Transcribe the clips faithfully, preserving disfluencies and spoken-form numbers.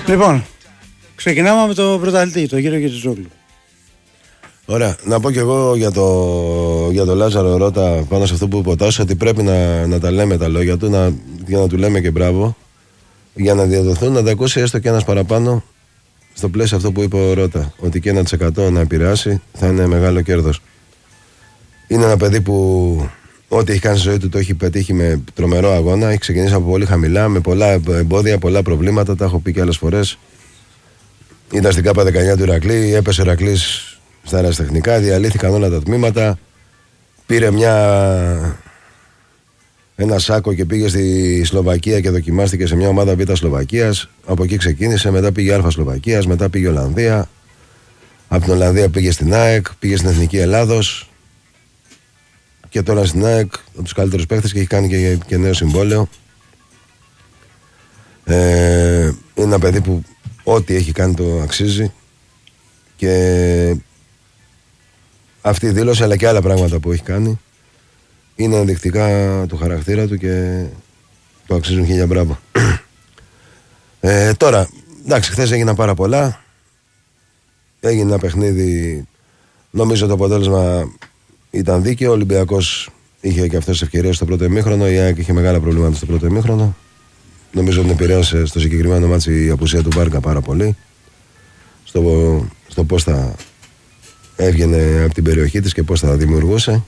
Λοιπόν, ξεκινάμε με το πρωταθλητή, τον κύριο Κετζόγλου. Ωραία, να πω κι εγώ για το, για το Λάζαρο Ρώτα πάνω σε αυτό που είπε ο Τάσος, ότι πρέπει να, να τα λέμε τα λόγια του, να, για να του λέμε και μπράβο, για να διαδοθούν, να τα ακούσει έστω και ένας παραπάνω στο πλαίσιο αυτό που είπε ο Ρώτα, ότι και ένα τοις εκατό να επηρεάσει θα είναι μεγάλο κέρδος. Είναι ένα παιδί που ό,τι έχει κάνει στη ζωή του το έχει πετύχει με τρομερό αγώνα, έχει ξεκινήσει από πολύ χαμηλά, με πολλά εμπόδια, πολλά προβλήματα, τα έχω πει και άλλες φορές. Ήταν στην ΚΑΠΑ δεκαεννιά του Ηρακλή, έπεσε ο Ηρακλής στα αεραστεχνικά, διαλύθηκαν όλα τα τμήματα, πήρε μια, ένα σάκο και πήγε στη Σλοβακία και δοκιμάστηκε σε μια ομάδα Β' Σλοβακίας. Από εκεί ξεκίνησε, μετά πήγε Α Σλοβακίας, μετά πήγε Ολλανδία, από την Ολλανδία πήγε στην ΑΕΚ, πήγε στην Εθνική Ελλάδος και τώρα στην ΑΕΚ από τους καλύτερους παίχτες και έχει κάνει και, και νέο συμβόλαιο. Ε, είναι ένα παιδί που ό,τι έχει κάνει το αξίζει και αυτή η δήλωση αλλά και άλλα πράγματα που έχει κάνει είναι ενδεικτικά του χαρακτήρα του και το αξίζουν χίλια μπράβο. ε, τώρα, εντάξει, χθες έγιναν πάρα πολλά. Έγινε ένα παιχνίδι, νομίζω το αποτέλεσμα ήταν δίκαιο. Ο Ολυμπιακός είχε και αυτές τις ευκαιρίες στο πρώτο ημίχρονο, η ΑΕΚ είχε μεγάλα προβλήματα στο πρώτο ημίχρονο. Νομίζω ότι επηρέασε στο συγκεκριμένο μάτσι η απουσία του Μπάρκα πάρα πολύ στο, στο πώς θα έβγαινε από την περιοχή της και πώς θα δημιουργούσε.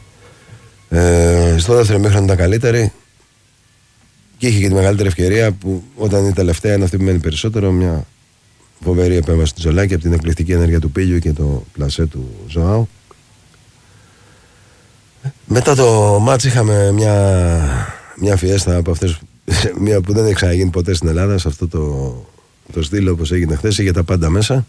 Ε, στο δεύτερο ημίχρονο ήταν καλύτερη και είχε και τη μεγαλύτερη ευκαιρία που όταν είναι η τελευταία είναι αυτή που μένει περισσότερο, μια φοβερή επέμβαση του Τζολάκη από την εκπληκτική ενέργεια του Πίλιου και το πλασέ του Ζωάου. Μετά το μάτς είχαμε μια, μια φιέστα από αυτές, μια που δεν έχει ξαναγίνει ποτέ στην Ελλάδα, σε αυτό το, το στήλο όπως έγινε χθες, είχε τα πάντα μέσα.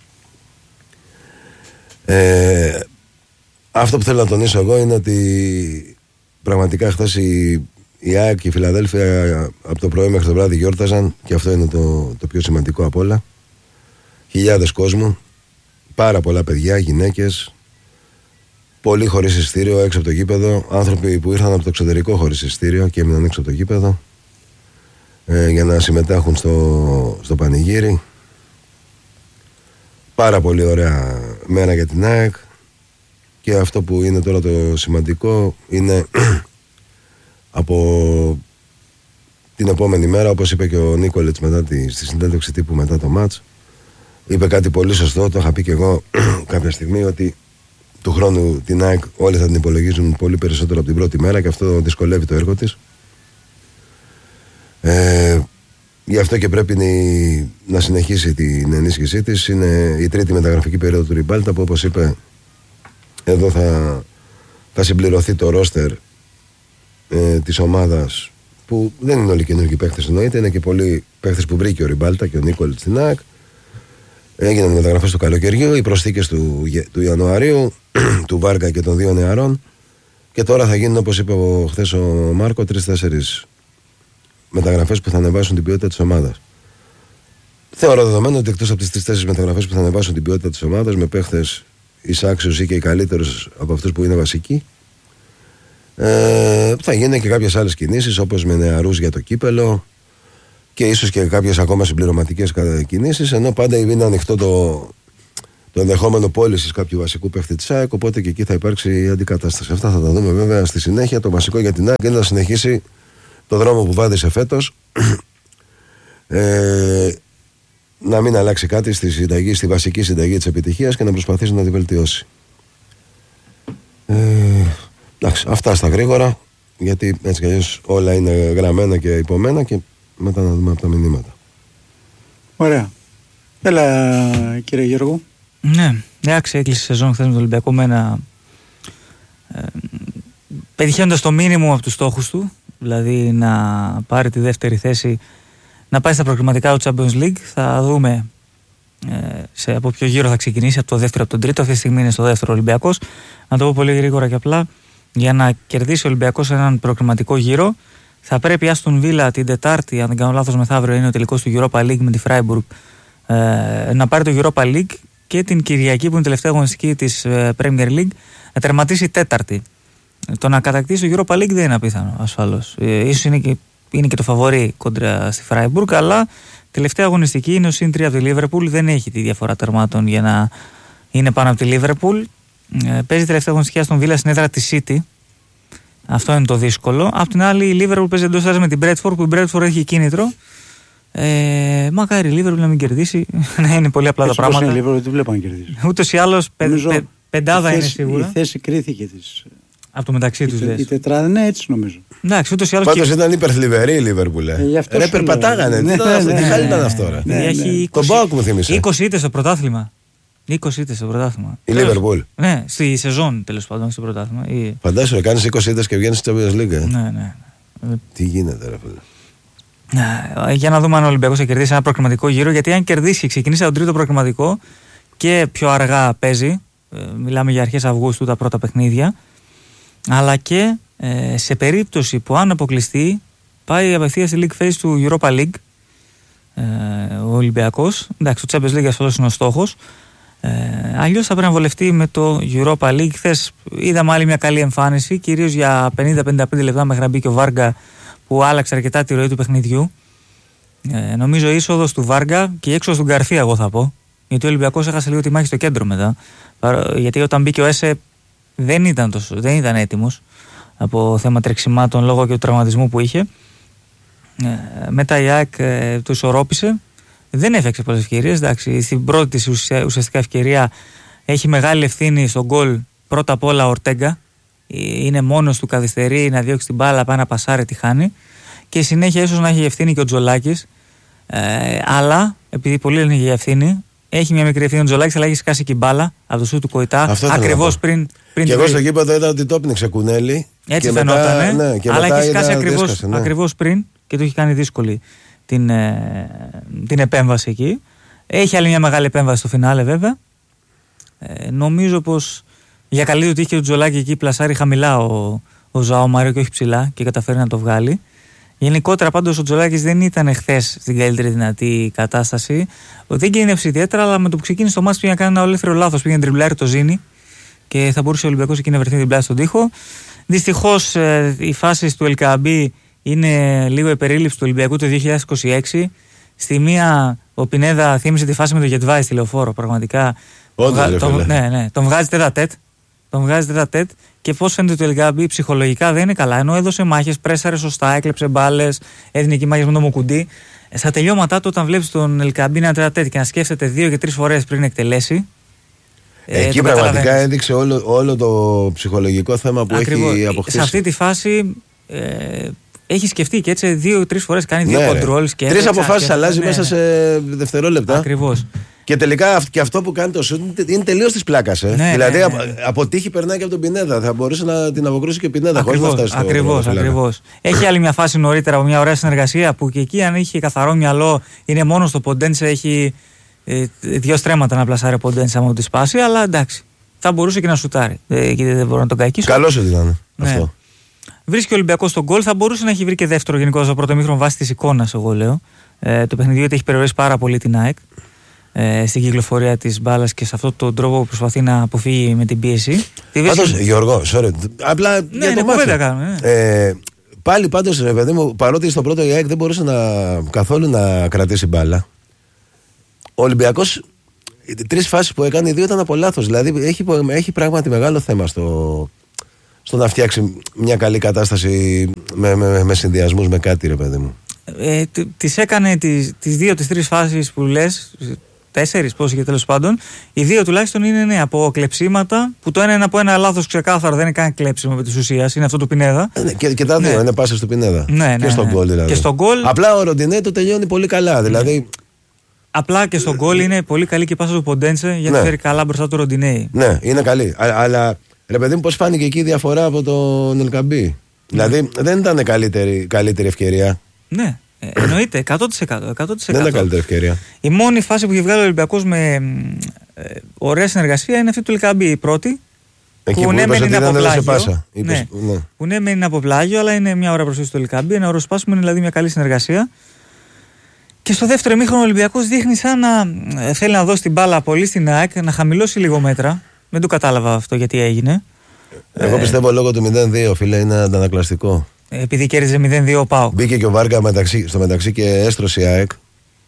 Ε, αυτό που θέλω να τονίσω εγώ είναι ότι πραγματικά χθες η, η ΑΕΚ και η Φιλαδέλφια από το πρωί μέχρι το βράδυ γιόρταζαν και αυτό είναι το, το πιο σημαντικό απ' όλα. Χιλιάδες κόσμου, πάρα πολλά παιδιά, γυναίκες, πολλοί χωρίς εισιτήριο έξω από το γήπεδο, άνθρωποι που ήρθαν από το εξωτερικό χωρίς εισιτήριο και έμειναν έξω από το γήπεδο ε, για να συμμετέχουν στο, στο πανηγύρι. Πάρα πολύ ωραία μέρα για την ΑΕΚ και αυτό που είναι τώρα το σημαντικό είναι από την επόμενη μέρα, όπως είπε και ο Νίκολετς μετά τη, στη συνέντευξη τύπου μετά το μάτς, είπε κάτι πολύ σωστό, το είχα πει και εγώ κάποια στιγμή, ότι του χρόνου την ΑΕΚ όλοι θα την υπολογίζουν πολύ περισσότερο από την πρώτη μέρα και αυτό δυσκολεύει το έργο της. Ε, Γι' αυτό και πρέπει να συνεχίσει την ενίσχυσή της. Είναι η τρίτη μεταγραφική περίοδο του Ριμπάλτα που, όπως είπε, εδώ θα, θα συμπληρωθεί το ρόστερ ε, της ομάδας, που δεν είναι όλοι καινούργιοι παίχτες εννοείται, είναι και πολλοί παίχτες που βρήκε ο Ριμπάλτα και ο Νίκολ στην ΑΕΚ. Έγιναν οι μεταγραφές του καλοκαιριού, οι προσθήκες του, του Ιανουαρίου, του Βάργα και των δύο νεαρών, και τώρα θα γίνουν, όπως είπε χθες ο Μάρκο, τρεις-τέσσερις μεταγραφές που θα ανεβάσουν την ποιότητα της ομάδας. Θεωρώ δεδομένο ότι εκτός από τις τρεις-τέσσερις μεταγραφές που θα ανεβάσουν την ποιότητα της ομάδας, με παίχτες εισάξιους ή και οι καλύτερους από αυτούς που είναι βασικοί, ε, θα γίνουν και κάποιες άλλες κινήσεις, όπως με νεαρούς για το κύπελο και ίσως και κάποιες ακόμα συμπληρωματικές κινήσεις, ενώ πάντα είναι ανοιχτό το, το ενδεχόμενο πώλησης κάποιου βασικού παίχτη της ΑΕΚ, οπότε και εκεί θα υπάρξει αντικατάσταση. Αυτά θα τα δούμε βέβαια στη συνέχεια. Το βασικό για την ΑΕΚ είναι να συνεχίσει το δρόμο που βάδισε φέτος, ε, να μην αλλάξει κάτι στη, συνταγή, στη βασική συνταγή της επιτυχίας και να προσπαθήσει να τη βελτιώσει. Ε, εντάξει, αυτά στα γρήγορα, γιατί έτσι κι αλλιώς όλα είναι γραμμένα και υπομένα και μετά να δούμε από τα μηνύματα. Ωραία. Έλα κύριε Γιώργο. Ναι, εντάξει, έκλεισε η σεζόν χθες με το Ολυμπιακό με ένα ε, πετυχαίνοντας το μήνυμο από τους στόχους του, δηλαδή να πάρει τη δεύτερη θέση, να πάει στα προκριματικά του Champions League. Θα δούμε ε, σε, από ποιο γύρο θα ξεκινήσει, από το δεύτερο, από τον τρίτο. Αυτή τη στιγμή είναι στο δεύτερο Ολυμπιακός. Να το πω πολύ γρήγορα και απλά, για να κερδίσει ο Ολυμπιακός έναν προκριματικό γύρο, θα πρέπει η Άστον Βίλα την Τετάρτη, αν δεν κάνω λάθος, μεθαύριο είναι ο τελικός του Europa League με τη Freiburg, ε, να πάρει το Europa League, και την Κυριακή, που είναι η τελευταία αγωνιστική της ε, Premier League, να τερματίσει τέταρτη. Το να κατακτήσει το Europa League δεν είναι απίθανο, ασφαλώς. Ε, ίσως είναι και, είναι και το φαβορί κόντρα στη Freiburg, αλλά Τελευταία αγωνιστική είναι ο συν τρία από τη Λίβερπουλ. Δεν έχει τη διαφορά τερμάτων για να είναι πάνω από τη Λίβερπουλ. Ε, παίζει τελευταία αγωνιστική στον Βίλα στην έδρα τη City. Αυτό είναι το δύσκολο. Απ' την άλλη, η Λίβερπουλ παίζει εντός έδρας με την Μπρέτφορντ, που η Μπρέτφορντ έχει κίνητρο. Ε, μακάρι η Λίβερπουλ να μην κερδίσει. Να είναι πολύ απλά τα πράγματα. Η Λίβερπουλ δεν βλέπω να κερδίσει. Ούτως ή άλλως πε, πε, πεντάδα θέση, είναι σίγουρα. Η θέση κρίθηκε της. Από το μεταξύ του. Η, η τετράδα, ναι, έτσι νομίζω. Εντάξει, ούτως ή άλλως. Πάντως και... ήταν υπερθλιβερή η Λίβερπουλ. Ε, ρε, περπατάγανε. Ναι, τι ναι, χάλι ήταν ναι, αυτό, ρε. ναι, ναι, ναι. Τον Μπάουκ μου θύμισε. είκοσι ήττες στο πρωτάθλημα. είκοσι ήττες στο πρωτάθλημα. Η Λίβερπουλ. Ναι, στη σεζόν τέλος πάντων στο πρωτάθλημα. Η... Φαντάσου, κάνει είκοσι ήττες και βγαίνει στη Champions League. Ε. Ναι, ναι. Τι γίνεται, ρε φίλε. Για να δούμε αν ο Ολυμπιακός θα κερδίσει ένα προκριματικό γύρο. Γιατί αν κερδίσει, ξεκινήσει τον τρίτο προκριματικό και πιο αργά παίζει. Μιλάμε για αρχές Αυγούστου τα πρώτα παιχνίδια. Αλλά και ε, σε περίπτωση που αν αποκλειστεί, πάει απευθείας στη League Phase του Europa League. Ε, ο Ολυμπιακός. Εντάξει, το Champions League αυτός είναι ο στόχος. Ε, αλλιώς θα πρέπει να βολευτεί με το Europa League. Χθες είδαμε άλλη μια καλή εμφάνιση, κυρίως για πενήντα με πενήντα πέντε λεπτά μέχρι να μπει και ο Βάργα, που άλλαξε αρκετά τη ροή του παιχνιδιού. Ε, νομίζω η είσοδος του Βάργα και η έξοδος του Γκαρθία, εγώ θα πω. Γιατί ο Ολυμπιακός έχασε λίγο τη μάχη στο κέντρο μετά. Γιατί όταν μπήκε ο Έσε δεν ήταν, τόσο, δεν ήταν έτοιμος από θέμα τρεξιμάτων λόγω και του τραυματισμού που είχε. Ε, μετά η ΑΕΚ ε, του ισορρόπησε. Δεν έφτιαξε πολλές ευκαιρίες. Εντάξει, στην πρώτη της ουσια, ουσιαστικά ευκαιρία έχει μεγάλη ευθύνη στον γκολ. Πρώτα απ' όλα ο Ορτέγκα. Είναι μόνος του, καθυστερεί να διώξει την μπάλα, πάει να πασάρει, τη χάνει. Και η συνέχεια ίσως να έχει ευθύνη και ο Τζολάκης. Ε, αλλά επειδή πολύ λένε για ευθύνη, έχει μια μικρή ευθύνη ο Τζολάκης, αλλά έχει σκάσει και η μπάλα από το σου του Κοϊτά. Ακριβώς πριν, πριν. Και εγώ στο γήπεδο είδα ότι το έπνιξε κουνέλι. Έτσι φαινόταν. Ναι, αλλά έχει σκάσει ακριβώς, ναι. ακριβώς πριν και του έχει κάνει δύσκολη την, ε, την επέμβαση εκεί. Έχει άλλη μια μεγάλη επέμβαση στο φινάλε βέβαια. Ε, νομίζω πως για καλή του τύχη και του Τζολάκη εκεί πλασάρει χαμηλά ο, ο Ζωάο Μάριο και όχι ψηλά και καταφέρει να το βγάλει. Γενικότερα πάντως ο Τζολάκης δεν ήταν χθες στην καλύτερη δυνατή κατάσταση. Δεν κινδύνευσε ιδιαίτερα, αλλά με το που ξεκίνησε το μάτς πήγε να κάνει ένα ελεύθερο λάθος. Πήγε να τριμπλάρει το Ζήνη και θα μπορούσε ο Ολυμπιακός εκεί να βρεθεί την πλάτη στον τοίχο. Δυστυχώς ε, οι φάσεις του Ελκαμπή είναι λίγο υπερίληψη του Ολυμπιακού το δύο χιλιάδες είκοσι έξι. Στη μία ο Πινέδα θύμισε τη φάση με το Γετβάη στη Λεωφόρο. Πραγματικά Όντως, τον, τον, ναι, ναι, τον βγάζει τέτα-τέτ. Τον βγάζει τέτα-τέτ και πώς φαίνεται το Ελκαμπή ψυχολογικά δεν είναι καλά. Ενώ έδωσε μάχες, πρέσαρε σωστά, έκλεψε μπάλες, έδινε εκεί μάχες με τον Μοκουντή. Στα τελειώματά του, όταν βλέπεις τον Ελκαμπή να τέτα-τέτ και να σκέφτεται δύο και τρεις φορές πριν εκτελέσει. Εκεί ε, πραγματικά έδειξε όλο, όλο το ψυχολογικό θέμα που Ακριβώς. έχει αποκτήσει. Σε αυτή τη φάση ε, έχει σκεφτεί και έτσι δύο-τρεις φορές κάνει δύο ναι, controls. Τρεις αποφάσεις αλλάζει ναι, μέσα ναι. σε δευτερόλεπτα. Ακριβώς. Και τελικά και αυτό που κάνει το σουτ είναι τελείως της πλάκας. Ε. Ναι, δηλαδή ναι, ναι, ναι. από τύχη περνάει και από τον Πινέδα. Θα μπορούσε να την αποκρούσει και ο Πινέδα. Ακριβώς, χωρίς να φτάσει ακριβώς, στο ακριβώς. Έχει άλλη μια φάση νωρίτερα από μια ωραία συνεργασία που και εκεί, αν είχε καθαρό μυαλό, είναι μόνο στο Ποντένσε. Έχει ε, δύο στρέμματα να πλασάρει ο Ποντένσε άμα τη σπάσει. Αλλά εντάξει, θα μπορούσε και να σουτάρει. Εκεί δεν μπορώ να τον κακίσω. Καλώς ότι ήταν ναι. αυτό. Βρίσκει ο Ολυμπιακός τον γκολ. Θα μπορούσε να έχει βρει και δεύτερο γενικώ στο πρώτο μήχρονο βάσει τη εικόνα, εγώ λέω. Ε, το παιχνίδι έχει περιορίσει πάρα πολύ την ΑΕΚ. Ε, στην κυκλοφορία της μπάλας και σε αυτόν τον τρόπο που προσπαθεί να αποφύγει με την πίεση. Πάντως, Γιώργο, sorry, απλά ναι, για το ναι, μάτι. Ναι. Ε, πάλι πάντως, ρε παιδί μου, παρότι στο πρώτο η ΑΕΚ δεν μπορούσε να, καθόλου να κρατήσει μπάλα, ο Ολυμπιακός, οι τρεις φάσεις που έκανε, οι δύο ήταν από λάθος. Δηλαδή έχει, έχει πράγματι μεγάλο θέμα στο, στο να φτιάξει μια καλή κατάσταση με, με, με συνδυασμούς, με κάτι, ρε παιδί μου. Ε, τις έκανε τις, τις δύο, τις τρεις φάσεις που λες, τέσσερις πώς και τέλος πάντων. Οι δύο τουλάχιστον είναι ναι, από κλεψίματα που το ένα είναι από ένα λάθος ξεκάθαρο, δεν είναι καν κλέψιμο με τη ουσία, είναι αυτό του Πινέδα. Ε, ναι, και, και τα δύο ναι. είναι πάσες του Πινέδα. Ναι, ναι, και στον γκολ ναι. δηλαδή. Και στον goal, απλά ο Ροντινέ το τελειώνει πολύ καλά. Δηλαδή... Ναι. Απλά και στον γκολ είναι πολύ καλή και η πάσα του Ποντένσε γιατί ναι. φέρει καλά μπροστά του Ροντινέ. Ναι, είναι καλή. Α, αλλά ρε παιδί μου, πώς φάνηκε εκεί η διαφορά από τον Ελκαμπή. Ναι. Δηλαδή δεν ήταν καλύτερη, καλύτερη ευκαιρία. Ναι. Εννοείται, εκατό τοις εκατό, εκατό τοις εκατό. Δεν είναι καλύτερη ευκαιρία. Η μόνη φάση που έχει βγάλει ο Ολυμπιακός με ε, ωραία συνεργασία είναι αυτή του Ελκαμπή, η πρώτη. Εκεί που, που ναι, μεν είναι από πλάγιο. Πάσα. Ναι, είπες, ναι. Που ναι, μεν είναι από πλάγιο, αλλά είναι μια ωραία προσοχή του Ελκαμπή. Ένα ωραίο σπάσιμο, είναι δηλαδή μια καλή συνεργασία. Και στο δεύτερο ημίχρονο ο Ολυμπιακός δείχνει σαν να ε, θέλει να δώσει την μπάλα πολύ στην ΑΕΚ, να χαμηλώσει λίγο μέτρα. Δεν το κατάλαβα αυτό γιατί έγινε. Εγώ ε, πιστεύω λόγω του μηδέν δύο, φίλε, είναι αντανακλαστικό. Επειδή κέρδιζε μηδέν δύο ο ΠΑΟΚ. Μπήκε και ο Βάργα μεταξύ, στο μεταξύ και έστρωσε η ΑΕΚ.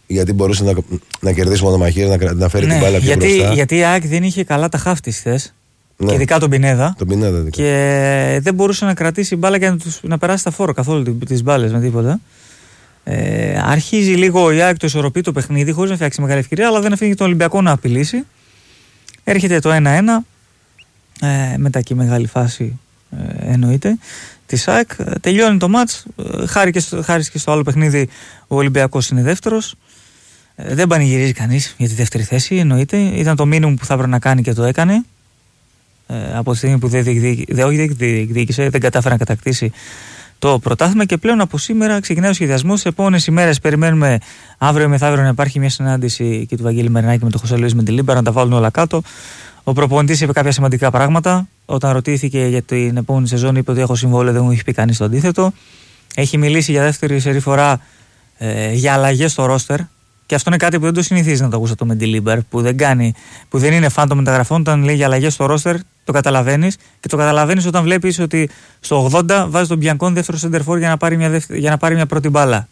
γιατί μπορούσε να, να κερδίσει μονομαχίες, να, να φέρει ναι, την μπάλα πιο γιατί, μπροστά. Γιατί η ΑΕΚ δεν είχε καλά τα χάφτη χθες. Ναι. Και ειδικά τον Πινέδα. Τον Πινέδα ειδικά. Και δεν μπορούσε να κρατήσει μπάλα και να, τους, να περάσει τα φόρο καθόλου τις μπάλες με τίποτα. Ε, αρχίζει λίγο η ΑΕΚ το ισορροπεί το παιχνίδι χωρίς να φτιάξει μεγάλη ευκαιρία, αλλά δεν αφήνει τον Ολυμπιακό να απειλήσει. Έρχεται το ένα ένα. Ε, μετά και η μεγάλη φάση ε, εννοείται της ΑΕΚ. Τελειώνει το μάτς. Ε, χάρη, και στο, χάρη και στο άλλο παιχνίδι ο Ολυμπιακός είναι δεύτερος. Ε, δεν πανηγυρίζει κανείς για τη δεύτερη θέση, εννοείται. Ήταν το μήνυμο που θα έπρεπε να κάνει και το έκανε. Ε, από τη στιγμή που δεν διεκδίκησε, δεν κατάφερε να κατακτήσει το πρωτάθλημα και πλέον από σήμερα ξεκινάει ο σχεδιασμός. Σε επόμενες ημέρες περιμένουμε αύριο μεθαύριο να υπάρχει μια συνάντηση και του Βαγγέλη Μερινάκη με τον Χωσέ Λουίς Μεντιλίμπαρα να τα βάλουν όλα κάτω. Ο προπονητής είπε κάποια σημαντικά πράγματα. Όταν ρωτήθηκε για την επόμενη σεζόν, είπε ότι έχω συμβόλαιο, δεν μου έχει πει κανείς το αντίθετο. Έχει μιλήσει για δεύτερη σερή φορά ε, για αλλαγές στο ρόστερ. Και αυτό είναι κάτι που δεν το συνηθίζει να το ακούσει το Μεντιλίμπαρ, που δεν, κάνει, που δεν είναι φαν των μεταγραφών. Όταν λέει για αλλαγές στο ρόστερ, το καταλαβαίνεις. Και το καταλαβαίνεις όταν βλέπεις ότι στο ογδόντα βάζει τον Μπιανκόν δεύτερο σεντερφόρ για να πάρει μια, δεύτερη, για να πάρει μια πρώτη μπάλα.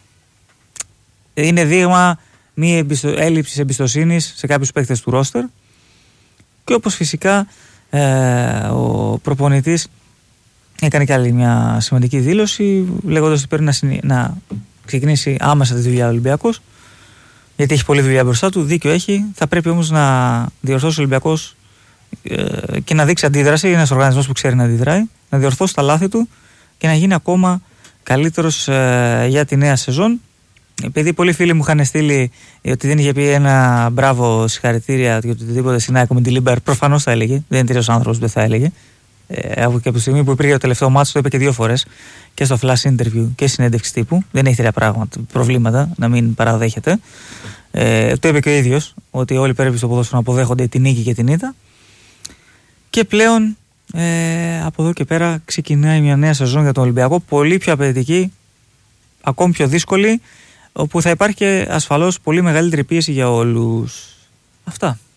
Είναι δείγμα μη εμπιστο, έλλειψης εμπιστοσύνης σε κάποιους παίκτες του ρόστερ. Και όπως φυσικά ε, ο προπονητής έκανε και άλλη μια σημαντική δήλωση, λέγοντας ότι πρέπει να, συνε... να ξεκινήσει άμεσα τη δουλειά ο Ολυμπιακός, γιατί έχει πολλή δουλειά μπροστά του, δίκιο έχει. Θα πρέπει όμως να διορθώσει ο Ολυμπιακός ε, και να δείξει αντίδραση. Είναι ένας οργανισμός που ξέρει να αντιδράει, να διορθώσει τα λάθη του και να γίνει ακόμα καλύτερος ε, για τη νέα σεζόν. Επειδή πολλοί φίλοι μου είχαν στείλει ότι δεν είχε πει ένα μπράβο, συγχαρητήρια και οτιδήποτε στην ΑΕΚ με τη Λίμπερ, προφανώς θα έλεγε. Δεν είναι τέλειος άνθρωπος που δεν θα έλεγε. Ε, από, και από τη στιγμή που υπήρχε το τελευταίο μάτσο, το είπε και δύο φορές και στο flash interview και συνέντευξη τύπου. Δεν έχει τέτοια πράγματα, προβλήματα να μην παραδέχεται. Ε, το είπε και ο ίδιος ότι όλοι πρέπει στο ποδόσφαιρο να αποδέχονται την νίκη και την ήττα. Και πλέον ε, από εδώ και πέρα ξεκινάει μια νέα σεζόν για τον Ολυμπιακό, πολύ πιο απαιτητική, ακόμη πιο δύσκολη, όπου θα υπάρχει και ασφαλώς πολύ μεγαλύτερη πίεση για όλους. Αυτά.